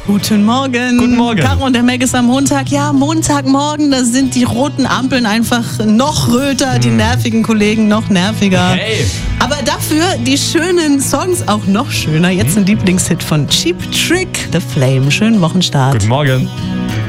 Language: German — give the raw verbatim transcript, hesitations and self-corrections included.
Guten Morgen. Guten Morgen. Caro und der Meg ist am Montag. Ja, Montagmorgen, da sind die roten Ampeln einfach noch röter, die nervigen Kollegen noch nerviger. Hey. Aber dafür die schönen Songs auch noch schöner. Jetzt ein Lieblingshit von Cheap Trick, The Flame. Schönen Wochenstart. Guten Morgen.